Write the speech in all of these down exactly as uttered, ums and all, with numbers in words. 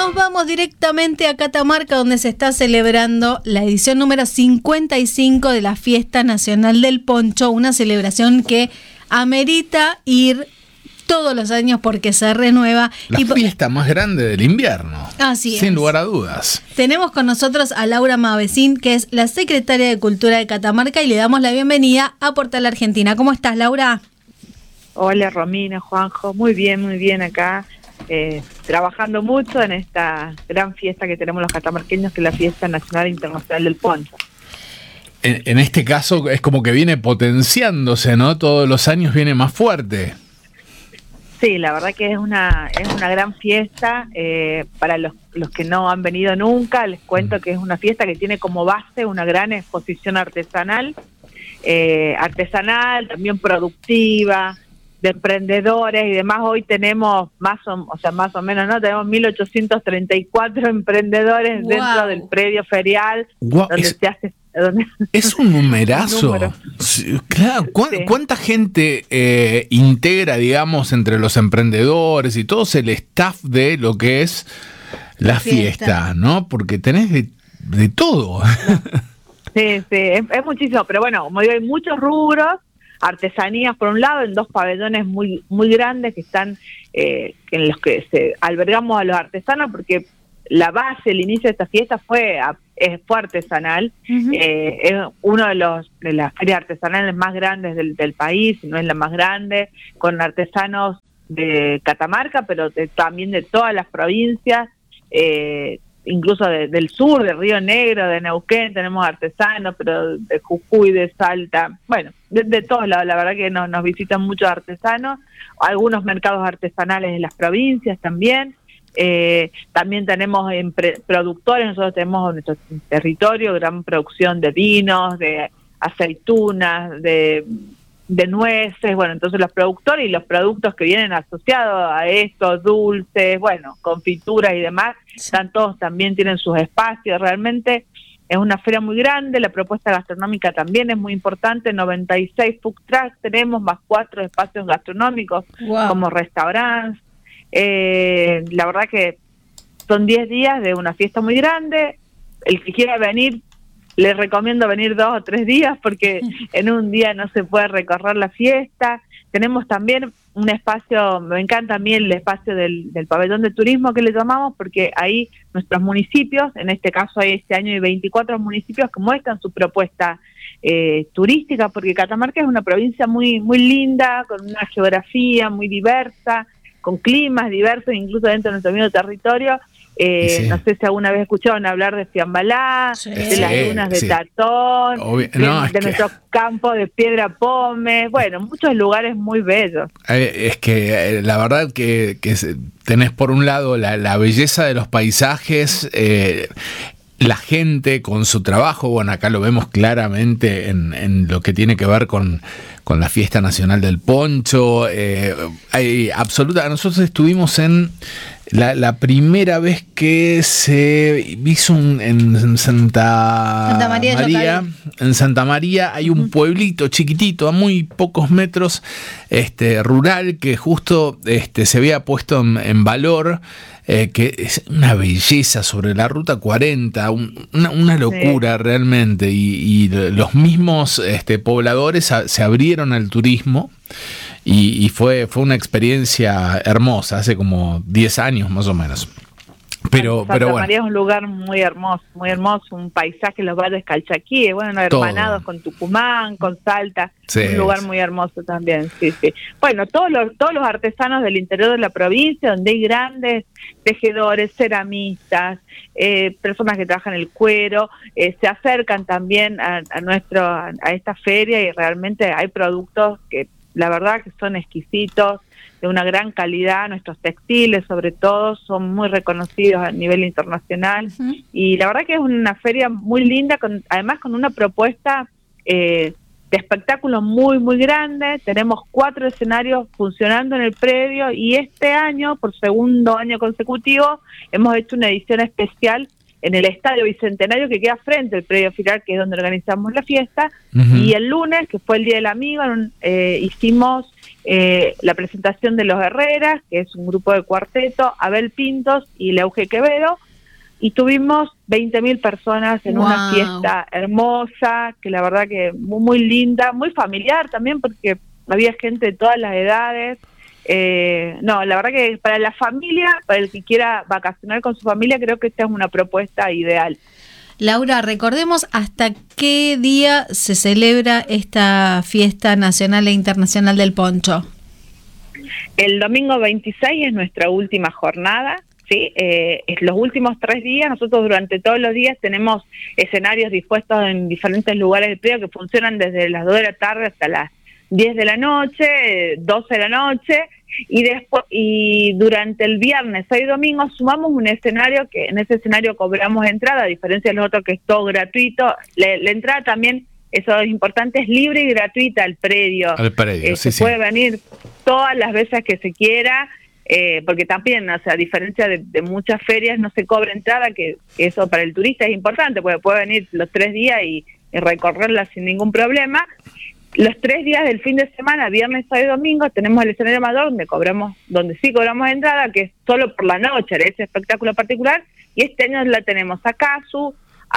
nos vamos directamente a Catamarca, donde se está celebrando la edición número cincuenta y cinco de la Fiesta Nacional del Poncho, una celebración que amerita ir todos los años porque se renueva. La y fiesta más grande del invierno. Así es. Sin lugar a dudas. Tenemos con nosotros a Laura Mavecín, que es la secretaria de Cultura de Catamarca, y le damos la bienvenida a Portal Argentina. ¿Cómo estás, Laura? Hola, Romina, Juanjo. Muy bien, muy bien acá. Eh, trabajando mucho en esta gran fiesta que tenemos los catamarqueños, que es la Fiesta Nacional Internacional del Poncho. En, en este caso es como que viene potenciándose, ¿no? Todos los años viene más fuerte. Sí, la verdad que es una es una gran fiesta. Eh, para los, los que no han venido nunca, les cuento que es una fiesta que tiene como base una gran exposición artesanal, eh, artesanal, también productiva, de emprendedores y demás. Hoy tenemos más o, o sea, más o menos, ¿no? Tenemos mil ochocientos treinta y cuatro emprendedores wow. dentro del predio ferial, wow. donde es, se hace... Donde es un numerazo. Un sí, claro. ¿Cu- sí. ¿Cuánta gente eh, integra, digamos, entre los emprendedores y todo el staff de lo que es la fiesta, fiesta ¿no? Porque tenés de, de todo. Sí, sí, es, es muchísimo. Pero bueno, como digo, hay muchos rubros. Artesanías por un lado, en dos pabellones muy muy grandes que están eh, en los que se albergamos a los artesanos, porque la base, el inicio de esta fiesta fue eh, fue artesanal. Uh-huh. eh, es uno de los de las ferias artesanales más grandes del, del país, si no es la más grande, con artesanos de Catamarca, pero de, también de todas las provincias, eh, incluso de, del sur, de Río Negro, de Neuquén, tenemos artesanos, pero de Jujuy, de Salta, bueno, de, de todos lados. La verdad que nos, nos visitan muchos artesanos, algunos mercados artesanales en las provincias también. Eh, también tenemos empre- productores, nosotros tenemos en nuestro territorio gran producción de vinos, de aceitunas, de... de nueces. Bueno, entonces los productores y los productos que vienen asociados a estos, dulces, bueno, confituras y demás, están todos, también tienen sus espacios. Realmente es una feria muy grande, la propuesta gastronómica también es muy importante, noventa y seis food trucks tenemos, más cuatro espacios gastronómicos, wow. como restaurantes. Eh, la verdad que son diez días de una fiesta muy grande. El que quiera venir, les recomiendo venir dos o tres días porque en un día no se puede recorrer la fiesta. Tenemos también un espacio, me encanta a mí el espacio del, del pabellón de turismo que le llamamos, porque ahí nuestros municipios, en este caso hay este año hay veinticuatro municipios que muestran su propuesta eh, turística, porque Catamarca es una provincia muy muy linda, con una geografía muy diversa, con climas diversos, incluso dentro de nuestro mismo territorio. Eh, sí. No sé si alguna vez escucharon hablar de Fiambalá, sí. de las dunas de sí. Tatón, Obvio. No, de, de que... nuestro campo de Piedra Pómez, bueno, muchos lugares muy bellos. Eh, es que eh, la verdad que, que tenés por un lado la, la belleza de los paisajes, eh, la gente con su trabajo, bueno, acá lo vemos claramente en, en lo que tiene que ver con, con la Fiesta Nacional del Poncho. Eh, hay absoluta, nosotros estuvimos en la, la primera vez que se hizo un, en, en Santa, Santa María, María en Santa María hay un pueblito chiquitito a muy pocos metros, este rural, que justo este se había puesto en, en valor. Eh, que es una belleza sobre la Ruta cuarenta, un, una, una locura sí. realmente, y, y los mismos este, pobladores a, se abrieron al turismo y, y fue, fue una experiencia hermosa, hace como diez años más o menos. Pero, Santa pero bueno. María es un lugar muy hermoso, muy hermoso, un paisaje, los valles Calchaquíes, bueno, hermanados con Tucumán, con Salta, sí, un lugar muy hermoso también, sí, sí. Bueno, todos los, todos los artesanos del interior de la provincia, donde hay grandes tejedores, ceramistas, eh, personas que trabajan el cuero, eh, se acercan también a, a nuestro, a, a esta feria, y realmente hay productos que la verdad que son exquisitos, de una gran calidad. Nuestros textiles sobre todo son muy reconocidos a nivel internacional. Uh-huh. Y la verdad que es una feria muy linda, con, además con una propuesta eh, de espectáculo muy muy grande. Tenemos cuatro escenarios funcionando en el predio, y este año, por segundo año consecutivo, hemos hecho una edición especial en el Estadio Bicentenario, que queda frente al predio ferial, que es donde organizamos la fiesta. Uh-huh. Y el lunes, que fue el Día del Amigo, eh, hicimos eh, la presentación de los Herreras, que es un grupo de cuarteto, Abel Pintos y Leuge Quevedo, y tuvimos veinte mil personas en wow. una fiesta hermosa, que la verdad que muy, muy linda, muy familiar también, porque había gente de todas las edades. Eh, no, la verdad que para la familia, para el que quiera vacacionar con su familia, creo que esta es una propuesta ideal. Laura, recordemos hasta qué día se celebra esta fiesta nacional e internacional del poncho. El domingo veintiséis es nuestra última jornada, ¿sí? Eh, es los últimos tres días. Nosotros durante todos los días tenemos escenarios dispuestos en diferentes lugares del predio que funcionan desde las dos de la tarde hasta las diez de la noche, doce de la noche, y después y durante el viernes, sábado y domingo sumamos un escenario que en ese escenario cobramos entrada, a diferencia de los otros que es todo gratuito. La, la entrada también, eso es importante, es libre y gratuita al predio. Al predio, eh, sí, se sí. puede venir todas las veces que se quiera, eh, porque también, o sea, a diferencia de, de muchas ferias, no se cobra entrada, que, que eso para el turista es importante, porque puede venir los tres días y, y recorrerla sin ningún problema. Los tres días del fin de semana, viernes, sábado y domingo, tenemos el escenario mayor donde cobramos, donde sí cobramos entrada, que es solo por la noche, ese espectáculo particular, y este año la tenemos a Casu,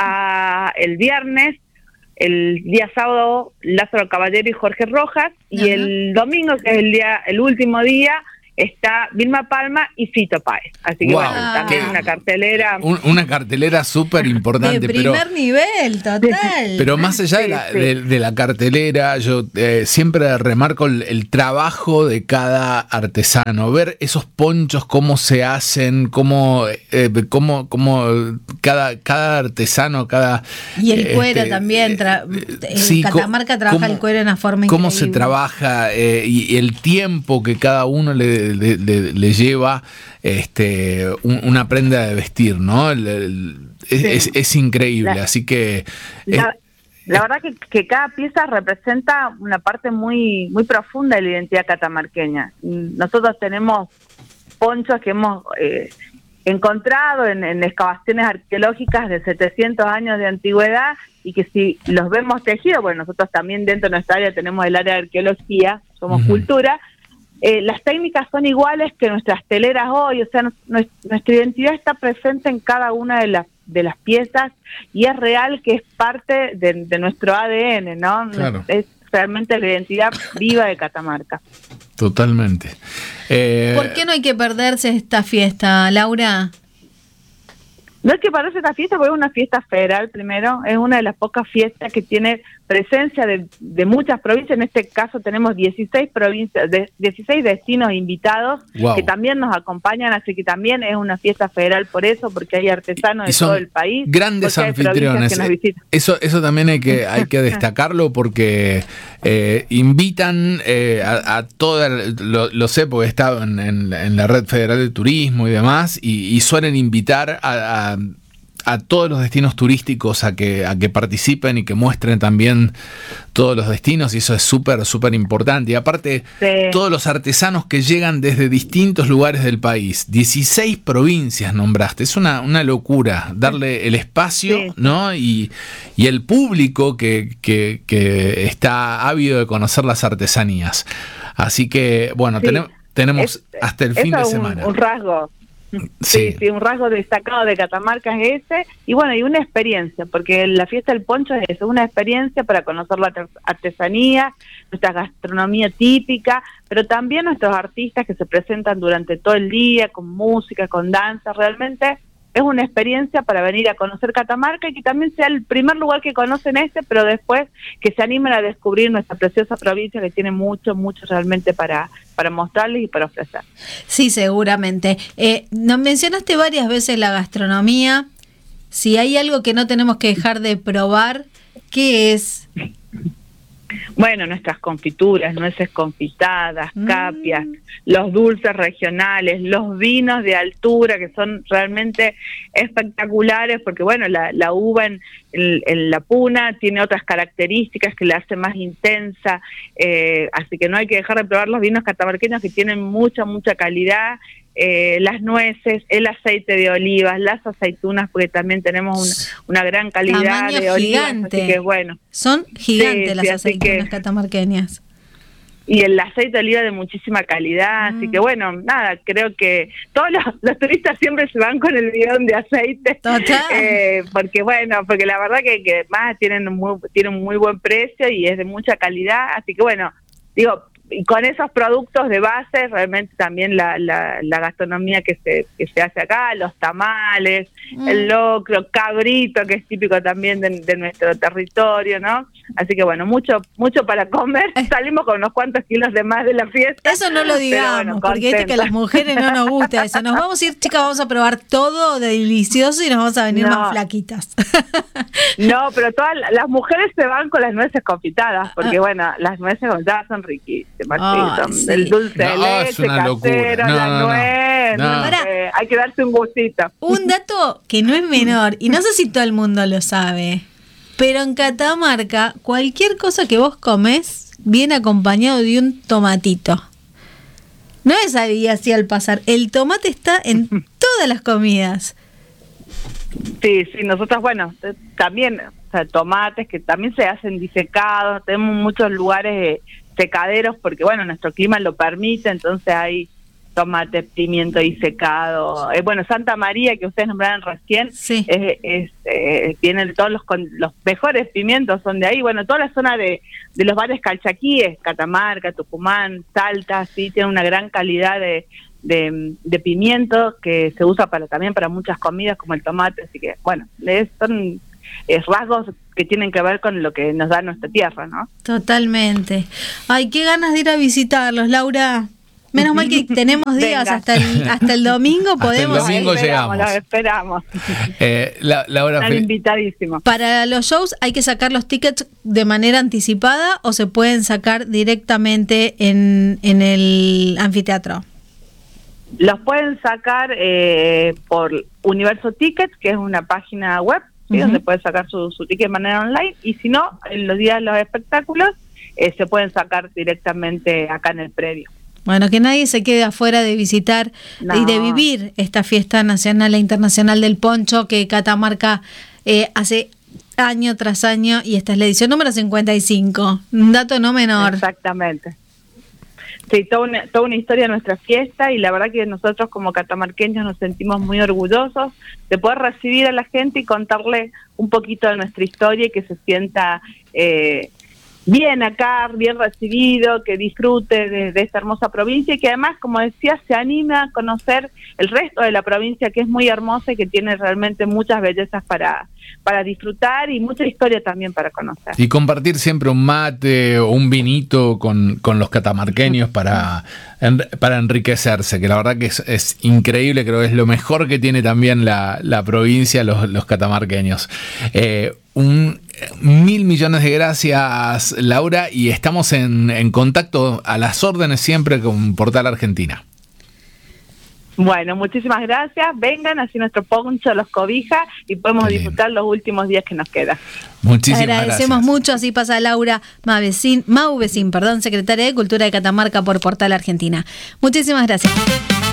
a el viernes, el día sábado Lázaro Caballero y Jorge Rojas, y Ajá. el domingo, que es el día, el último día, está Vilma Palma y Fito Páez. Así que Wow, bueno, también qué- una cartelera. Un- una cartelera súper importante, De pero... primer nivel, total. Pero más allá de Sí, la, sí. de, de la cartelera, yo eh, siempre remarco el, el trabajo de cada artesano, ver esos ponchos, cómo se hacen, cómo, eh, cómo, cómo cada, cada artesano, cada... Y el eh, cuero este, también. Tra- eh, eh, sí, Catamarca co- trabaja cómo- el cuero de una forma cómo increíble. se trabaja eh, y, y el tiempo que cada uno le, le, le- le lleva este, un- una prenda de vestir, ¿no? El- el- es, Sí. es- es increíble, La- así que... La, eh, la verdad que, que cada pieza representa una parte muy muy profunda de la identidad catamarqueña. Nosotros tenemos ponchos que hemos eh, encontrado en, en excavaciones arqueológicas de setecientos años de antigüedad, y que si los vemos tejidos, bueno, nosotros también dentro de nuestra área tenemos el área de arqueología, somos Ujú. cultura, eh, las técnicas son iguales que nuestras teleras hoy, o sea, no- nues- nuestra identidad está presente en cada una de las de las piezas, y es real que es parte de, de nuestro A D N, ¿no? Claro. Es realmente la identidad viva de Catamarca. Totalmente. Eh, ¿Por qué no hay que perderse esta fiesta, Laura? No es que parece esta fiesta, porque es una fiesta federal primero, es una de las pocas fiestas que tiene presencia de, de muchas provincias. En este caso tenemos dieciséis provincias, de, dieciséis destinos invitados, Wow. que también nos acompañan, así que también es una fiesta federal por eso, porque hay artesanos y de son todo el país. grandes porque hay provincias anfitriones. que nos visitan. Eso, eso también hay que, hay que destacarlo, porque eh, invitan eh, a, a toda, lo, lo sé porque he estado en, en- en la Red Federal de Turismo y demás, y, y suelen invitar a, a- a todos los destinos turísticos a que, a que participen y que muestren también todos los destinos, y eso es súper, súper importante. Y aparte, Sí. todos los artesanos que llegan desde distintos lugares del país, dieciséis provincias nombraste, es una, una locura darle el espacio, Sí. ¿no? Y, y el público que, que, que está ávido de conocer las artesanías. Así que, bueno, Sí. tenem- tenemos Es- hasta el eso fin de es un- semana. Un, rasgo. Sí. Sí, sí, un rasgo destacado de Catamarca es ese, y bueno, y una experiencia, porque la fiesta del poncho es eso, una experiencia para conocer la arte- artesanía, nuestra gastronomía típica, pero también nuestros artistas que se presentan durante todo el día, con música, con danza. Realmente es una experiencia para venir a conocer Catamarca, y que también sea el primer lugar que conocen este, pero después que se animen a descubrir nuestra preciosa provincia, que tiene mucho, mucho realmente para, para mostrarles y para ofrecer. Sí, seguramente. Eh, nos mencionaste varias veces la gastronomía. Si hay algo que no tenemos que dejar de probar, ¿qué es? Bueno, nuestras confituras, nueces confitadas, Mm. capias, los dulces regionales, los vinos de altura, que son realmente espectaculares, porque bueno, la, la uva en, en- en la puna tiene otras características que la hace más intensa, eh, así que no hay que dejar de probar los vinos catamarqueños, que tienen mucha, mucha calidad. Eh, las nueces, el aceite de olivas, las aceitunas, porque también tenemos una, una gran calidad Tamaño de olivas, gigante. así que bueno. Son gigantes Sí, las sí, así aceitunas que- catamarqueñas. y el aceite de oliva de muchísima calidad, mm. así que bueno, nada, creo que todos los, los turistas siempre se van con el bidón de aceite, eh, porque bueno, porque la verdad que, que más tienen un muy, tienen un muy buen precio y es de mucha calidad, así que bueno, digo, y con esos productos de base realmente también la, la, la gastronomía que se que se hace acá, los tamales, mm. el locro, cabrito, que es típico también de, de nuestro territorio, ¿no? Así que bueno, mucho mucho para comer. Salimos con unos cuantos kilos de más de la fiesta. Eso no lo digamos, bueno, porque viste que a las mujeres no nos gusta eso. Nos vamos a ir, chicas, vamos a probar todo delicioso y nos vamos a venir no. más flaquitas. No, pero todas las mujeres se van con las nueces confitadas, porque bueno, las nueces confitadas son riquísimas. Oh, sí. El dulce de no, leche, es una casero, locura. No, la no, nuez, no. no. Eh, hay que darse un gustito. Un dato que no es menor, y no sé si todo el mundo lo sabe, pero en Catamarca, cualquier cosa que vos comes viene acompañado de un tomatito. No me sabía así al pasar. El tomate está en todas las comidas. Sí, sí, nosotros, bueno, también, o sea, tomates que también se hacen disecados, tenemos muchos lugares secaderos porque, bueno, nuestro clima lo permite, entonces hay tomate, pimiento disecado. Eh, bueno, Santa María, que ustedes nombraron recién, sí. es, es, eh, tienen todos los, los mejores pimientos, son de ahí. Bueno, toda la zona de, de los bares calchaquíes, Catamarca, Tucumán, Salta, sí, tienen una gran calidad de, de, de pimiento que se usa para también para muchas comidas como el tomate, así que, bueno, es, son... es rasgos que tienen que ver con lo que nos da nuestra tierra, ¿no? Totalmente. Ay, qué ganas de ir a visitarlos, Laura. Menos mal que tenemos días hasta el, hasta el domingo, podemos hasta el domingo ir. llegamos. Lo esperamos. Eh, la, Laura, Están invitadísimos. Para los shows hay que sacar los tickets de manera anticipada o se pueden sacar directamente en, en el anfiteatro. Los pueden sacar eh, por Universo Tickets, que es una página web, ¿sí? Uh-huh. Donde pueden sacar su, su ticket de manera online, y si no, en los días de los espectáculos eh, se pueden sacar directamente acá en el predio. Bueno, que nadie se quede afuera de visitar no. y de vivir esta fiesta nacional e internacional del poncho que Catamarca eh, hace año tras año, y esta es la edición número cincuenta y cinco, un dato no menor. Exactamente. Sí, toda una, toda una historia de nuestra fiesta, y la verdad que nosotros como catamarqueños nos sentimos muy orgullosos de poder recibir a la gente y contarle un poquito de nuestra historia y que se sienta eh, bien acá, bien recibido, que disfrute de, de esta hermosa provincia y que además, como decía, se anima a conocer el resto de la provincia, que es muy hermosa y que tiene realmente muchas bellezas para, para disfrutar y mucha historia también para conocer. Y compartir siempre un mate o un vinito con, con los catamarqueños para, en, para enriquecerse, que la verdad que es, es increíble, creo que es lo mejor que tiene también la, la provincia, los, los catamarqueños. Eh, un mil millones de gracias, Laura, y estamos en, en contacto a las órdenes siempre con Portal Argentina. Bueno, muchísimas gracias. Vengan, así nuestro poncho los cobija y podemos disfrutar los últimos días que nos quedan. Muchísimas gracias. Agradecemos mucho. Así pasa Laura Mauvecin, Mauvecin, perdón, secretaria de Cultura de Catamarca por Portal Argentina. Muchísimas gracias.